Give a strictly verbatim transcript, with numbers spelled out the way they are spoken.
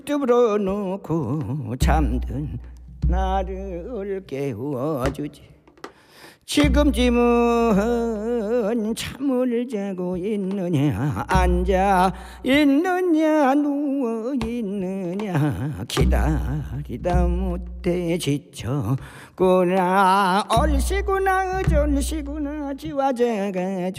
뚜브러 놓고 잠든 나를 깨워주지. 지금쯤은 잠을 자고 있느냐 앉아 있느냐 누워 있느냐 기다리다 못해 지쳤구나. 얼씨구나 어쩔씨구나 지화제가